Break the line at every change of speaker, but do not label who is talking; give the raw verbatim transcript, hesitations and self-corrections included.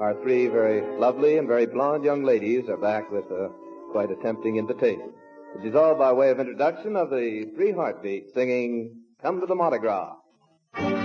our three very lovely and very blonde young ladies are back with uh, quite a tempting invitation. It is all by way of introduction of the Three Heartbeats singing Come to the Mardi Gras.